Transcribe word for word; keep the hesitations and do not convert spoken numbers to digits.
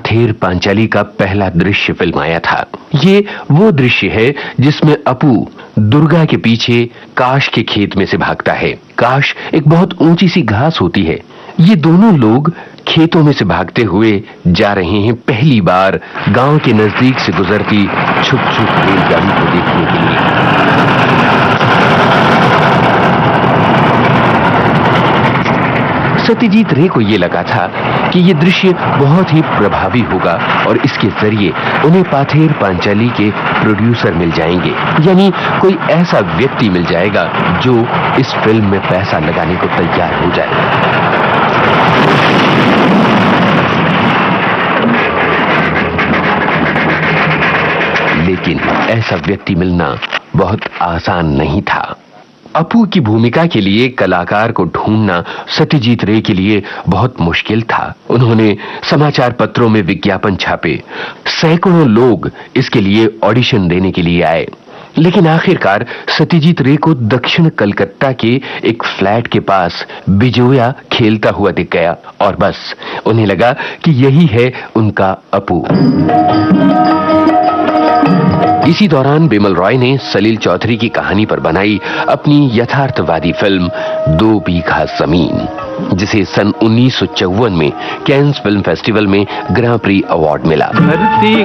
पाथेर पांचाली का पहला दृश्य फिल्माया था। ये वो दृश्य है जिसमें अपू दुर्गा के पीछे काश के खेत में से भागता है। काश एक बहुत ऊंची सी घास होती है। ये दोनों लोग खेतों में से भागते हुए जा रहे हैं पहली बार गांव के नजदीक से गुजरती छुप छुप रेलगाड़ी को देखने के लिए। सत्यजीत रे को यह लगा था कि यह दृश्य बहुत ही प्रभावी होगा और इसके जरिए उन्हें पाथेर पांचाली के प्रोड्यूसर मिल जाएंगे, यानी कोई ऐसा व्यक्ति मिल जाएगा जो इस फिल्म में पैसा लगाने को तैयार हो जाए। लेकिन ऐसा व्यक्ति मिलना बहुत आसान नहीं था। अपू की भूमिका के लिए कलाकार को ढूंढना सत्यजीत रे के लिए बहुत मुश्किल था। उन्होंने समाचार पत्रों में विज्ञापन छापे, सैकड़ों लोग इसके लिए ऑडिशन देने के लिए आए, लेकिन आखिरकार सत्यजीत रे को दक्षिण कलकत्ता के एक फ्लैट के पास बिजोया खेलता हुआ दिख गया और बस उन्हें लगा कि यही है उनका अपू। इसी दौरान बिमल रॉय ने सलील चौधरी की कहानी पर बनाई अपनी यथार्थवादी फिल्म दो बीघा जमीन, जिसे सन उन्नीस सौ चौवन में कैन्स फिल्म फेस्टिवल में ग्रां प्री अवार्ड मिला। धरती